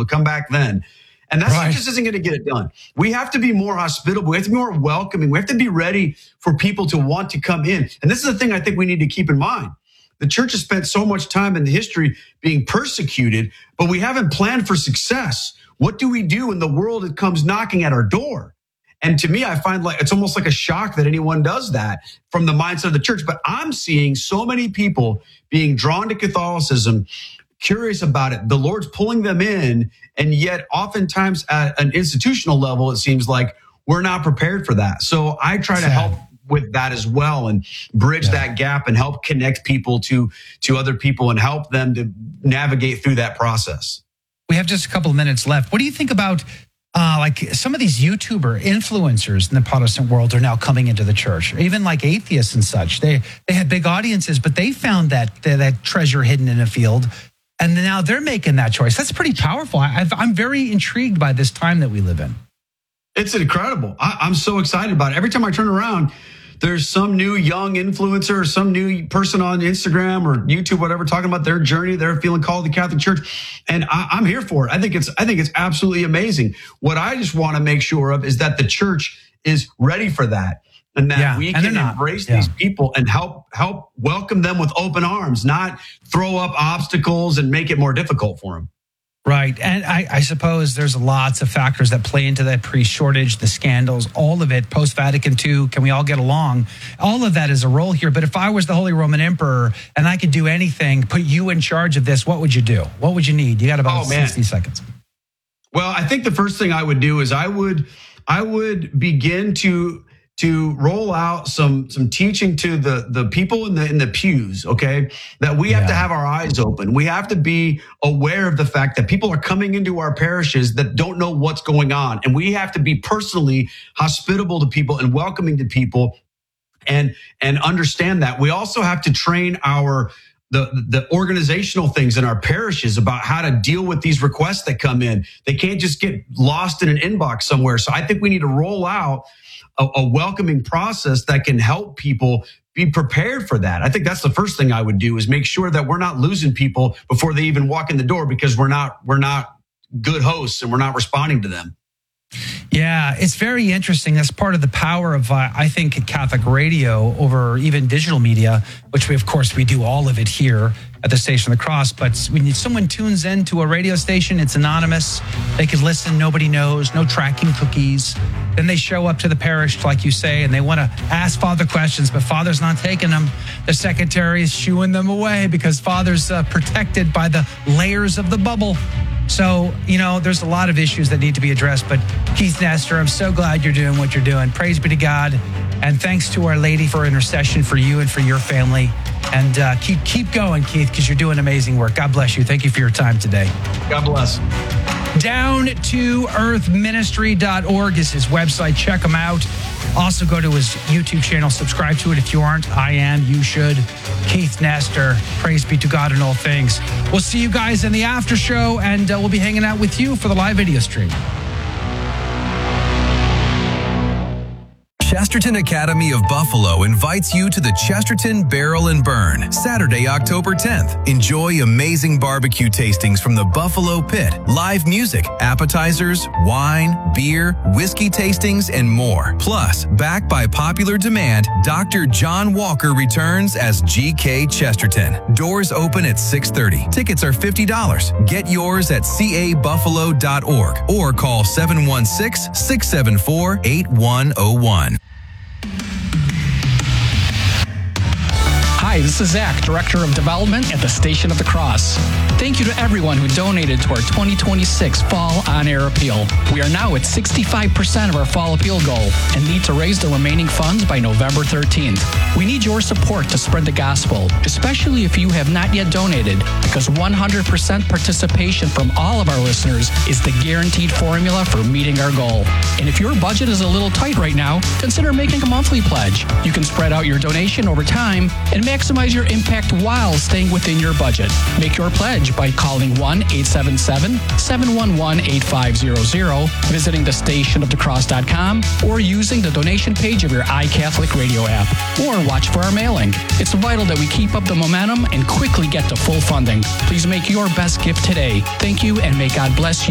come back then. And that just isn't going to get it done. We have to be more hospitable. We have to be more welcoming. We have to be ready for people to want to come in. And this is the thing I think we need to keep in mind. The church has spent so much time in the history being persecuted, but we haven't planned for success. What do we do when the world comes knocking at our door? And to me, I find like it's almost like a shock that anyone does that from the mindset of the church. But I'm seeing so many people being drawn to Catholicism, curious about it. The Lord's pulling them in. And yet oftentimes at an institutional level, it seems like we're not prepared for that. So I try to help with that as well and bridge that gap and help connect people to other people and help them to navigate through that process. We have just a couple of minutes left. What do you think about like some of these YouTuber influencers in the Protestant world are now coming into the church, or even like atheists and such? They had big audiences, but they found that treasure hidden in a field. And now they're making that choice. That's pretty powerful. I'm very intrigued by this time that we live in. It's incredible. I'm so excited about it. Every time I turn around, there's some new young influencer or some new person on Instagram or YouTube, whatever, talking about their journey. They're feeling called to the Catholic Church. And I'm here for it. I think it's absolutely amazing. What I just want to make sure of is that the church is ready for that. And that we can embrace these people and help welcome them with open arms, not throw up obstacles and make it more difficult for them. Right. And I suppose there's lots of factors that play into that priest shortage, the scandals, all of it, post-Vatican II, can we all get along? All of that is a role here. But if I was the Holy Roman Emperor and I could do anything, put you in charge of this, what would you do? What would you need? You got about 60 seconds. Well, I think the first thing I would do is I would begin to roll out some teaching to the people in the pews, okay? That we have to have our eyes open. We have to be aware of the fact that people are coming into our parishes that don't know what's going on. And we have to be personally hospitable to people and welcoming to people and understand that. We also have to train the organizational things in our parishes about how to deal with these requests that come in. They can't just get lost in an inbox somewhere. So I think we need to roll out a welcoming process that can help people be prepared for that. I think that's the first thing I would do is make sure that we're not losing people before they even walk in the door because we're not good hosts and we're not responding to them. Yeah, it's very interesting. That's part of the power of, I think, Catholic radio over even digital media, which we do all of it here at the Station of the Cross. But when someone tunes in to a radio station, it's anonymous. They can listen. Nobody knows. No tracking cookies. Then they show up to the parish, like you say, and they want to ask Father questions, but Father's not taking them. The secretary is shooing them away because Father's protected by the layers of the bubble. So, there's a lot of issues that need to be addressed. But Keith Nestor, I'm so glad you're doing what you're doing. Praise be to God. And thanks to Our Lady for intercession for you and for your family. And keep going, Keith, because you're doing amazing work. God bless you. Thank you for your time today. God bless. DownToEarthMinistry.org is his website. Check him out. Also go to his YouTube channel. Subscribe to it if you aren't. I am. You should. Keith Nestor. Praise be to God in all things. We'll see you guys in the after show, and we'll be hanging out with you for the live video stream. Chesterton Academy of Buffalo invites you to the Chesterton Barrel and Burn, Saturday, October 10th. Enjoy amazing barbecue tastings from the Buffalo Pit, live music, appetizers, wine, beer, whiskey tastings, and more. Plus, backed by popular demand, Dr. John Walker returns as G.K. Chesterton. Doors open at 6:30. Tickets are $50. Get yours at cabuffalo.org or call 716-674-8101. Hi, this is Zach, Director of Development at the Station of the Cross. Thank you to everyone who donated to our 2026 Fall On-Air Appeal. We are now at 65% of our Fall Appeal goal and need to raise the remaining funds by November 13th. We need your support to spread the gospel, especially if you have not yet donated, because 100% participation from all of our listeners is the guaranteed formula for meeting our goal. And if your budget is a little tight right now, consider making a monthly pledge. You can spread out your donation over time and maximize your impact while staying within your budget. Make your pledge by calling 1-877-711-8500, visiting thestationofthecross.com, or using the donation page of your iCatholic radio app, or watch for our mailing. It's vital that we keep up the momentum and quickly get to full funding. Please make your best gift today. Thank you, and may God bless you.